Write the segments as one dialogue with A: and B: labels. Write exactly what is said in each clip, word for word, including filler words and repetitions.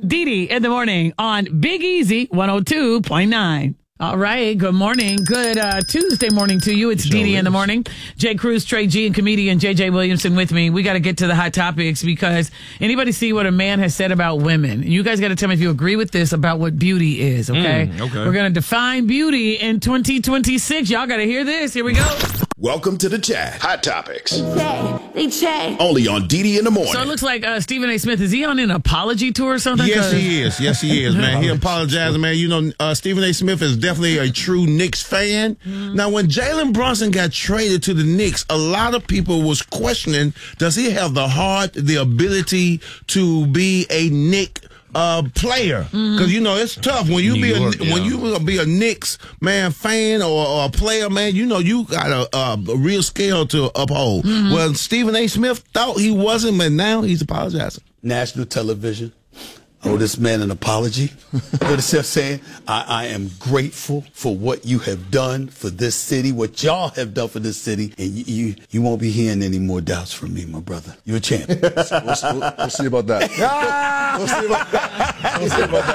A: Dee Dee in the morning on Big Easy one oh two point nine. All right. Good morning. Good uh, Tuesday morning to you. It's Dee Dee in the morning. Jay Cruz, Trey G, and comedian J J Williamson with me. We got to get to the hot topics because anybody see what a man has said about women? You guys got to tell me if you agree with this about what beauty is, okay?
B: Mm, okay.
A: We're going to define beauty in twenty twenty-six. Y'all got to hear this. Here we go.
C: Welcome to the chat. Hot Topics.
D: They check.
C: Only on Dee Dee in the morning.
A: So it looks like uh, Stephen A. Smith, is he on an apology tour or something?
B: Yes, he is. Yes, he is, man. He apologized, man. You know, uh, Stephen A. Smith is definitely a true Knicks fan. Mm. Now, when Jalen Brunson got traded to the Knicks, a lot of people was questioning, does he have the heart, the ability to be a Knick Uh, player, because you know it's tough when you New be York, a yeah. when you be a Knicks man fan or, or a player, man. You know you got a, a, a real scale to uphold. Mm-hmm. Well, Stephen A. Smith thought he wasn't, but now he's apologizing.
E: National television. I owe this man an apology. What himself saying, I, I am grateful for what you have done for this city, what y'all have done for this city, and you you, you won't be hearing any more doubts from me, my brother. You're a champion.
F: we'll, we'll, we'll see about that. we'll see about that. We'll see about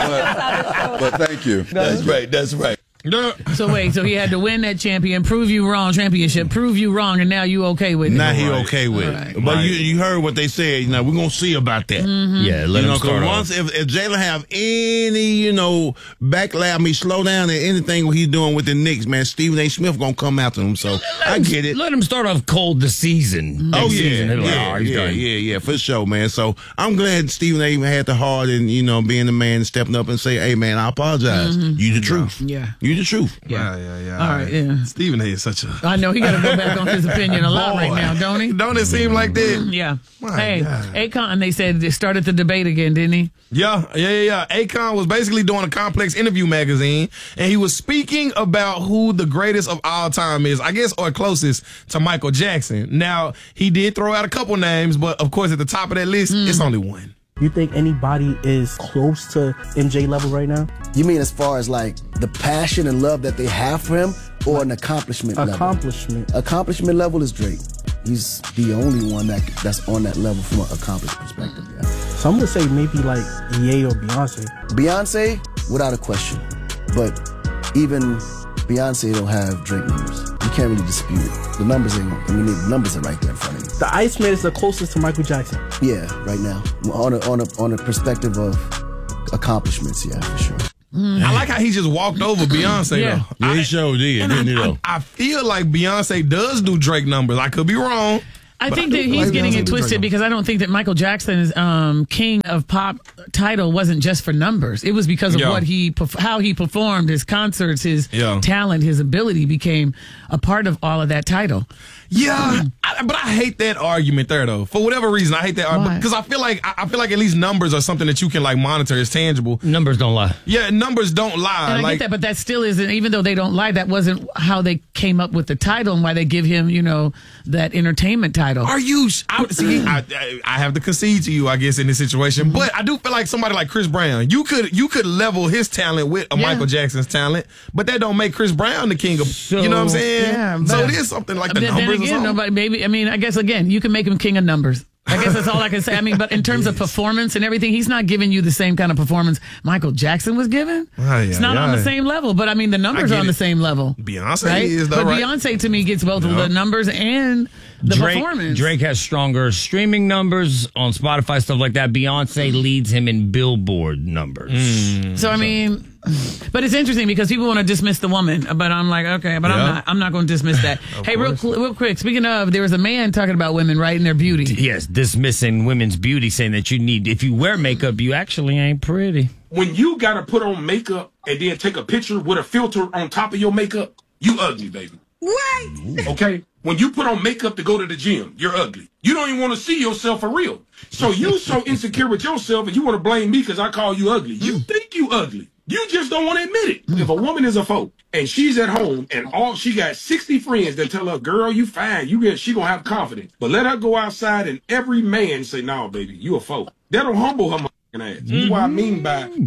F: that. But, but thank you.
E: That's right. That's right.
A: So wait, so he had to win that champion, prove you wrong, championship, prove you wrong, and now you okay with it.
B: Now he okay with
A: right.
B: it. But right. you you heard what they said. You know, we're gonna see about that.
A: Mm-hmm.
G: Yeah, let
B: you
G: him
B: know,
G: start
B: once if, if Jalen have any you know backlash, I mean slow down at anything what he's doing with the Knicks, man, Stephen A. Smith gonna come after him. So I get it.
G: Let him start off cold the season.
B: Oh yeah,
G: season.
B: yeah,
G: Like,
B: yeah,
G: oh, he's
B: yeah,
G: done.
B: yeah, yeah, for sure, man. So I'm glad Stephen A. had the heart and you know being the man, stepping up and say, "Hey, man, I apologize.
A: Mm-hmm.
B: You the truth.
A: Yeah,
B: you the truth."
A: Yeah.
B: Yeah,
F: yeah, yeah.
A: All right, yeah.
F: Stephen A. is such a...
A: I know, he got to go back on his opinion a lot right now, don't he?
F: Don't it seem like that?
A: Yeah.
F: My
A: hey,
F: God.
A: Akon, they said they started the debate again, didn't he?
F: Yeah, yeah, yeah, yeah. Akon was basically doing a Complex interview magazine, and he was speaking about who the greatest of all time is, I guess, or closest to Michael Jackson. Now, he did throw out a couple names, but of course, at the top of that list, mm. it's only one.
H: You think anybody is close to M J level right now?
I: You mean as far as like the passion and love that they have for him, or an accomplishment level?
H: Accomplishment.
I: Accomplishment level is Drake. He's the only one that that's on that level from an accomplished perspective. Yeah.
H: So I'm gonna say maybe like Ye or Beyonce.
I: Beyonce, without a question. But even Beyonce don't have Drake numbers. You can't really dispute it. The numbers ain't. I mean, the numbers are right there in front of you.
H: The Iceman is the closest to Michael Jackson.
I: Yeah, right now, on a on a on a perspective of accomplishments. Yeah, for sure.
F: Mm. I like how he just walked over Beyonce,
A: yeah.
F: though.
B: Yeah, he
F: I,
B: sure did,
F: and
B: didn't
F: I,
B: he, though?
F: I, I feel like Beyonce does do Drake numbers. I could be wrong.
A: I think that he's getting it twisted because I don't think that Michael Jackson's um, King of Pop title wasn't just for numbers. It was because of
F: yeah.
A: what he, how he performed, his concerts, his yeah. talent, his ability became a part of all of that title.
F: Yeah, I, but I hate that argument there, though. For whatever reason, I hate that argument because I feel like I feel like at least numbers are something that you can like monitor. It's tangible.
G: Numbers don't lie.
F: Yeah, numbers don't lie.
A: And I
F: like,
A: get that, but that still isn't. Even though they don't lie, that wasn't how they came up with the title and why they give him, you know, that entertainment title.
F: Are you? I, see, I, I have to concede to you, I guess, in this situation. Mm-hmm. But I do feel like somebody like Chris Brown, you could you could level his talent with a yeah. Michael Jackson's talent, but that don't make Chris Brown the king of.
A: So,
F: you know what I'm saying?
A: Yeah,
F: so it is something like the
A: then,
F: numbers.
A: Then again, nobody, maybe. I mean, I guess again, you can make him king of numbers. I guess that's all I can say. I mean, but in terms of performance and everything, he's not giving you the same kind of performance Michael Jackson was giving.
F: Aye,
A: it's not
F: aye,
A: on
F: aye.
A: the same level, but I mean, the numbers are on
F: it.
A: the same level.
F: Beyonce
A: right?
F: is, though,
A: But
F: right?
A: Beyonce, to me, gets both no. the numbers and the
G: Drake,
A: performance.
G: Drake has stronger streaming numbers on Spotify, stuff like that. Beyonce leads him in Billboard numbers.
F: Mm,
A: so, I mean... But it's interesting because people want to dismiss the woman, but I'm like, okay, but yeah. I'm not. I'm not going to dismiss that. Hey, real, real quick. Speaking of, there was a man talking about women, right, and their beauty.
G: Yes, dismissing women's beauty, saying that you need, if you wear makeup, you actually ain't pretty.
J: When you got to put on makeup and then take a picture with a filter on top of your makeup, you ugly, baby.
D: What?
J: Okay. When you put on makeup to go to the gym, you're ugly. You don't even want to see yourself for real. So you so insecure with yourself and you want to blame me because I call you ugly. You think you ugly. You just don't want to admit it. If a woman is a folk and she's at home and all she got sixty friends that tell her, girl, you fine, you get, she gonna have confidence. But let her go outside and every man say, no, baby, you a folk. That'll humble her motherfucking ass. That's what I mean by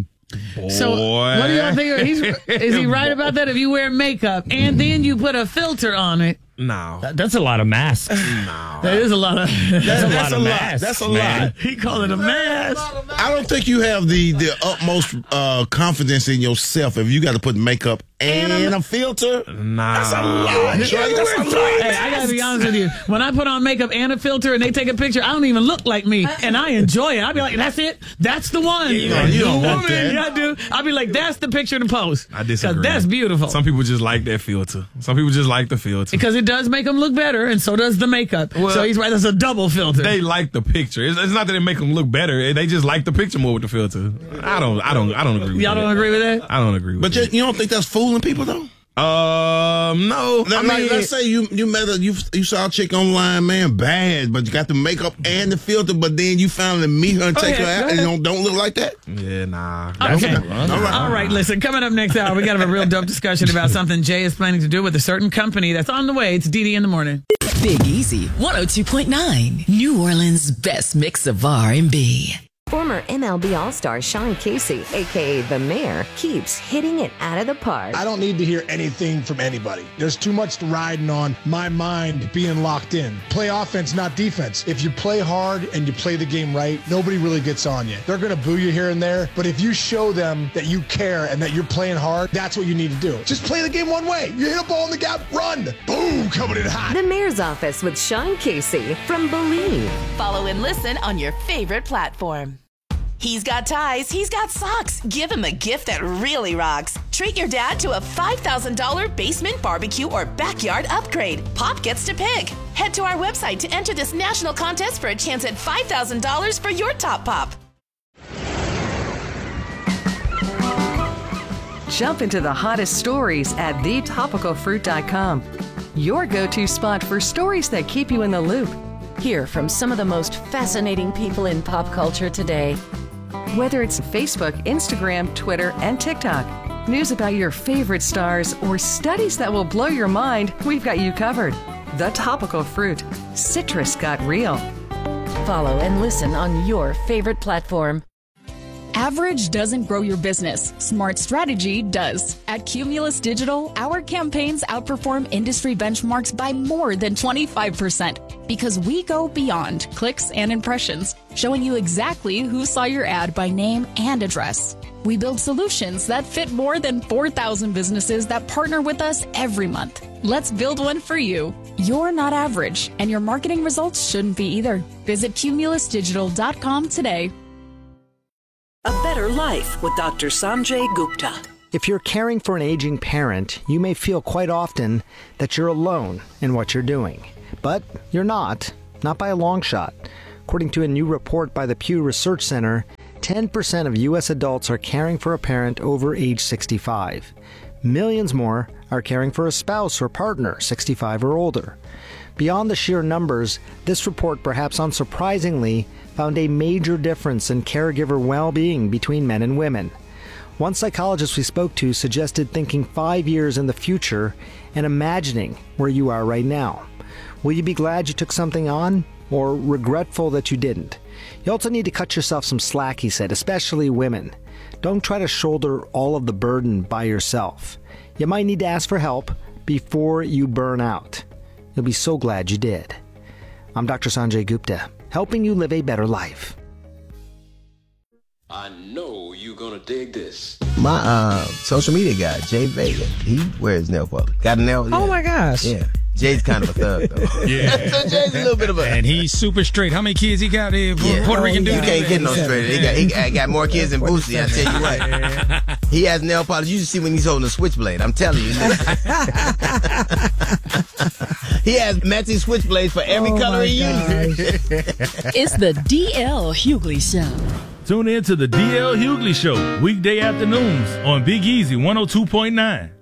A: So what do y'all think? He's, is he right about that? If you wear makeup and then you put a filter on it.
F: No.
G: That, that's a lot of masks.
F: No.
A: That is a lot of
G: That's,
B: That's,
G: a
B: that's
G: lot
B: a
G: of
B: lot.
G: masks.
B: That's a
G: man.
B: lot.
A: He called it a mask.
B: I don't think you have the, the utmost uh, confidence in yourself if you got to put makeup and,
A: And
B: a, a filter.
F: Nah.
B: That's a lot. That's a lot.
A: Hey, I gotta be honest with you. When I put on makeup and a filter and they take a picture, I don't even look like me, and I enjoy it. I'll be like, "That's it. That's the one."
B: Yeah, you don't want that.
A: Yeah, I do. I'll be like, "That's the picture to post."
F: I disagree.
A: That's beautiful.
F: Some people just like that filter. Some people just like the filter.
A: Because it does make them look better, and so does the makeup.
F: Well,
A: so he's right. That's a double filter.
F: They like the picture. It's, it's not that it make them look better. They just like the picture more with the filter. I don't. I don't. I don't agree with
A: Y'all
F: that.
A: don't agree with that?
F: I don't agree with
B: But
F: that.
B: you, you don't think that's fooling people, though?
F: Um, no.
B: Now,
F: I
B: like,
F: mean,
B: let's say you you met a, you you saw a chick online, man, bad, but you got the makeup and the filter, but then you finally meet her and take
A: Okay,
B: her out,
A: go
B: and
A: ahead.
B: don't don't look like that.
F: yeah, nah.
A: Okay.
B: All right.
A: All right, listen, coming up next hour, we got to have a real dope discussion about something Jay is planning to do with a certain company that's on the way. It's D D in the morning.
K: Big Easy, one oh two point nine, New Orleans' best mix of R and B.
L: Former M L B All-Star Sean Casey, a k a. The Mayor, keeps hitting it out of the park.
M: I don't need to hear anything from anybody. There's too much riding on my mind being locked in. Play offense, not defense. If you play hard and you play the game right, nobody really gets on you. They're going to boo you here and there, but if you show them that you care and that you're playing hard, that's what you need to do. Just play the game one way. You hit a ball in the gap, run. Boom, coming in hot.
L: The Mayor's Office with Sean Casey from Believe.
N: Follow and listen on your favorite platform. He's got ties, he's got socks. Give him a gift that really rocks. Treat your dad to a five thousand dollars basement barbecue or backyard upgrade. Pop gets to pick. Head to our website to enter this national contest for a chance at five thousand dollars for your top pop.
O: Jump into the hottest stories at the topical fruit dot com. Your go-to spot for stories that keep you in the loop.
L: Hear from some of the most fascinating people in pop culture today.
O: Whether it's Facebook, Instagram, Twitter, and TikTok, news about your favorite stars, or studies that will blow your mind, we've got you covered. The Topical Fruit. Citrus got real.
L: Follow and listen on your favorite platform.
P: Average doesn't grow your business. Smart strategy does. At Cumulus Digital, our campaigns outperform industry benchmarks by more than twenty-five percent because we go beyond clicks and impressions, showing you exactly who saw your ad by name and address. We build solutions that fit more than four thousand businesses that partner with us every month. Let's build one for you. You're not average, and your marketing results shouldn't be either. Visit cumulus digital dot com today.
Q: A Better Life with Doctor Sanjay Gupta.
R: If you're caring for an aging parent, you may feel quite often that you're alone in what you're doing. But you're not, not by a long shot. According to a new report by the Pew Research Center, ten percent of U S adults are caring for a parent over age sixty-five. Millions more are caring for a spouse or partner sixty-five or older. Beyond the sheer numbers, this report, perhaps unsurprisingly, found a major difference in caregiver well-being between men and women. One psychologist we spoke to suggested thinking five years in the future and imagining where you are right now. Will you be glad you took something on, or regretful that you didn't? You also need to cut yourself some slack, he said, especially women. Don't try to shoulder all of the burden by yourself. You might need to ask for help before you burn out. You'll be so glad you did. I'm Doctor Sanjay Gupta, helping you live a better life.
S: I know you're gonna dig this.
T: My uh, social media guy, Jay Vega, he wears nail polish. Got a nail?
U: Oh my gosh.
T: Yeah. Jay's kind of a thug, though.
U: Yeah.
T: So Jay's a little bit of a...
U: And he's super straight. How many kids he got here?
T: Yeah.
U: Puerto Rican dude?
T: You can't get no straight. He got, he got, got more kids than Boosie, I tell you what. He has nail polish. You should see when he's holding a switchblade. I'm telling you. He has matching switchblades for every
U: oh
T: color he uses.
K: It's the D L Hughley Show.
V: Tune in to the D L Hughley Show, weekday afternoons on Big Easy one oh two point nine.